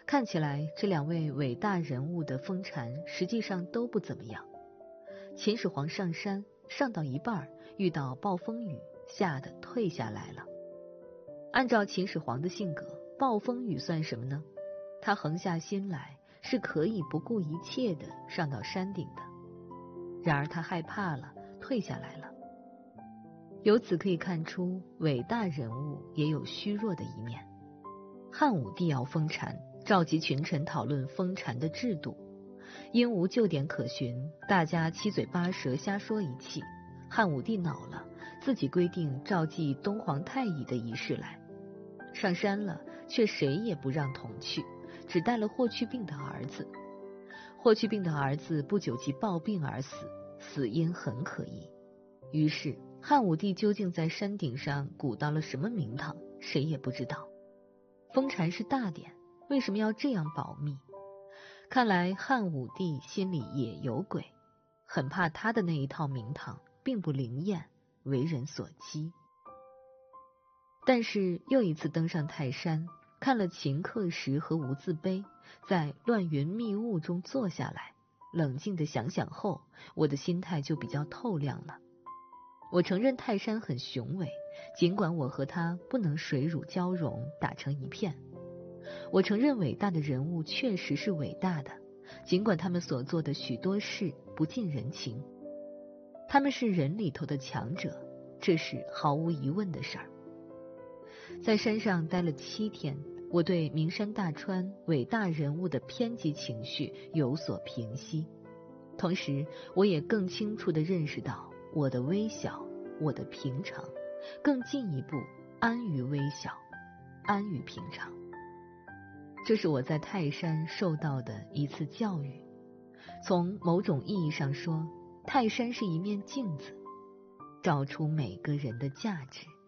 看起来这两位伟大人物的封禅实际上都不怎么样。秦始皇上山，上到一半遇到暴风雨，吓得退下来了。按照秦始皇的性格，暴风雨算什么呢？他横下心来是可以不顾一切的上到山顶的。然而他害怕了，退下来了。由此可以看出，伟大人物也有虚弱的一面。汉武帝要封禅，召集群臣讨论封禅的制度，因无旧典可循，大家七嘴八舌瞎说一气。汉武帝恼了，自己规定召集东皇太乙的仪式来。上山了，却谁也不让同去，只带了霍去病的儿子。霍去病的儿子不久即暴病而死，死因很可疑。于是汉武帝究竟在山顶上鼓捣了什么名堂，谁也不知道。封禅是大典，为什么要这样保密？看来汉武帝心里也有鬼，很怕他的那一套名堂并不灵验，为人所讥。但是又一次登上泰山，看了秦刻石和无字碑，在乱云密雾中坐下来，冷静地想想后，我的心态就比较透亮了。我承认泰山很雄伟，尽管我和他不能水乳交融，打成一片。我承认伟大的人物确实是伟大的，尽管他们所做的许多事不近人情。他们是人里头的强者，这是毫无疑问的事儿。在山上待了7天，我对名山大川伟大人物的偏激情绪有所平息，同时我也更清楚地认识到我的微小，我的平常，更进一步安于微小，安于平常。这是我在泰山受到的一次教育。从某种意义上说，泰山是一面镜子，照出每个人的价值。